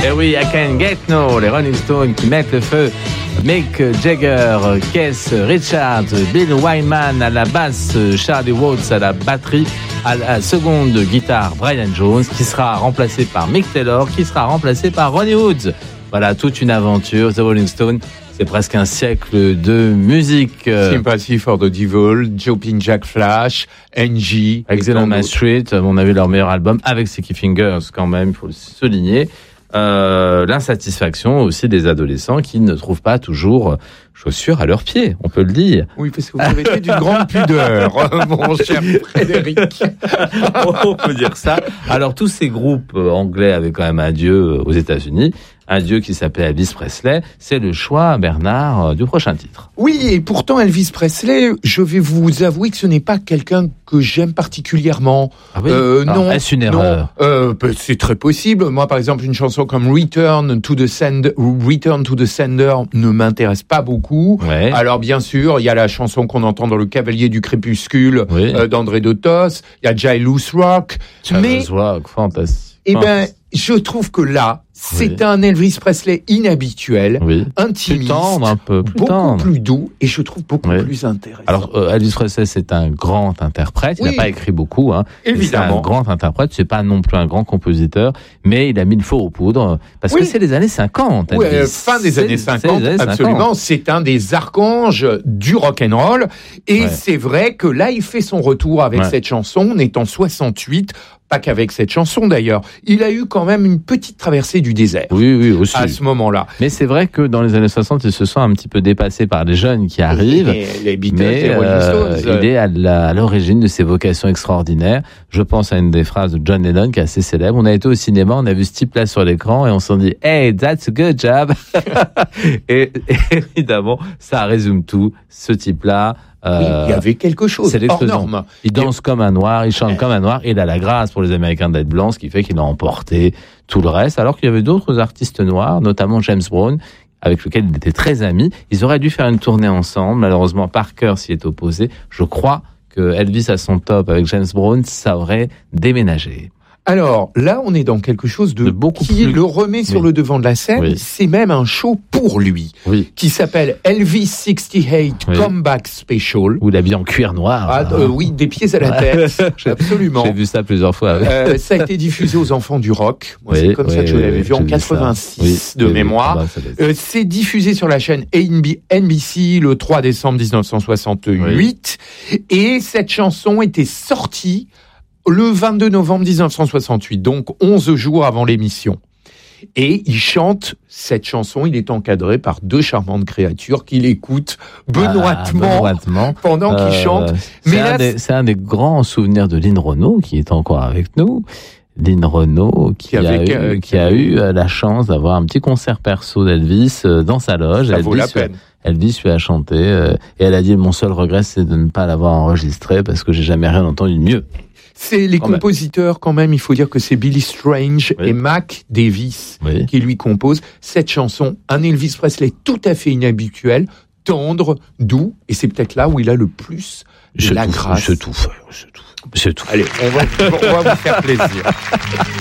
Et oui, I Can Get No, les Rolling Stones qui mettent le feu. Mick Jagger, Keith Richards, Bill Wyman à la basse, Charlie Watts à la batterie, à la seconde guitare, Brian Jones, qui sera remplacé par Mick Taylor, qui sera remplacé par Ronnie Wood. Voilà, toute une aventure. The Rolling Stones, c'est presque un siècle de musique. Sympathy for the Devil, Jumping Jack Flash, Angie. Excellent Man Street, on a vu leur meilleur album avec Sticky Fingers quand même, il faut le souligner. L'insatisfaction aussi des adolescents qui ne trouvent pas toujours chaussures à leurs pieds, on peut le dire. Oui, parce que vous avez été d'une grande pudeur, mon cher Frédéric. On peut dire ça. Alors, tous ces groupes anglais avaient quand même un dieu aux États-Unis, un dieu qui s'appelait Elvis Presley. C'est le choix, Bernard, du prochain titre. Oui, et pourtant, Elvis Presley, je vais vous avouer que ce n'est pas quelqu'un que j'aime particulièrement. Ah oui. Alors, est-ce une erreur ? C'est très possible. Moi, par exemple, une chanson comme Return to the Sender ne m'intéresse pas beaucoup. Ouais. Alors, bien sûr, il y a la chanson qu'on entend dans Le Cavalier du Crépuscule, oui, d'André Dotos. Il y a Jailhouse Rock. Jailhouse Rock, fantastique. Eh ben, je trouve que là, c'est un Elvis Presley inhabituel, intimiste, plus tendre, un peu plus tendre, plus doux, et je trouve beaucoup plus intéressant. Alors, Elvis Presley, c'est un grand interprète. Il n'a pas écrit beaucoup, hein. Évidemment. C'est un grand interprète. C'est pas non plus un grand compositeur, mais il a mis le feu aux poudres parce que c'est les années 50. Oui, fin des années 50, absolument. C'est un des archanges du rock'n'roll, et c'est vrai que là, il fait son retour avec cette chanson. On est en 68. Pas qu'avec cette chanson d'ailleurs. Il a eu quand même une petite traversée du désert. Oui, aussi. À ce moment-là. Mais c'est vrai que dans les années 60, il se sent un petit peu dépassé par les jeunes qui arrivent. Les Beatles, les Rolling Stones. Il est à l'origine de ses vocations extraordinaires. Je pense à une des phrases de John Lennon qui est assez célèbre. On a été au cinéma, on a vu ce type-là sur l'écran et on s'en dit « Hey, that's a good job !» Et évidemment, ça résume tout. Ce type-là, il y avait quelque chose hors norme. Il danse comme un noir, il chante comme un noir, et il a la grâce pour les Américains d'être blancs, ce qui fait qu'il a emporté tout le reste, alors qu'il y avait d'autres artistes noirs, notamment James Brown, avec lequel il était très ami. Ils auraient dû faire une tournée ensemble. Malheureusement, Parker s'y est opposé. Je crois que Elvis à son top avec James Brown, ça aurait déménagé. Alors, là, on est dans quelque chose de beaucoup qui le remet sur le devant de la scène. Oui. C'est même un show pour lui, qui s'appelle Elvis 68 Comeback Special. Où il habille en cuir noir. Oui, des pieds à la tête. Absolument. J'ai vu ça plusieurs fois. Ça a été diffusé aux enfants du rock. Moi, c'est comme ça que je l'avais vu en 86 de mémoire. C'est diffusé sur la chaîne NBC le 3 décembre 1968. Et cette chanson était sortie le 22 novembre 1968, donc 11 jours avant l'émission. Et il chante cette chanson, il est encadré par deux charmantes créatures qui l'écoutent benoîtement pendant qu'il chante. C'est un des grands souvenirs de Lynn Renaud, qui est encore avec nous. Lynn Renaud, qui a eu la chance d'avoir un petit concert perso d'Elvis dans sa loge. Ça vaut la peine. Elvis lui a chanté, et elle a dit « Mon seul regret, c'est de ne pas l'avoir enregistré, parce que j'ai jamais rien entendu de mieux. » C'est les compositeurs quand même, il faut dire que c'est Billy Strange et Mac Davis qui lui composent cette chanson, un Elvis Presley tout à fait inhabituel, tendre, doux, et c'est peut-être là où il a le plus de la grâce. C'est tout. Allez, on va vous faire plaisir.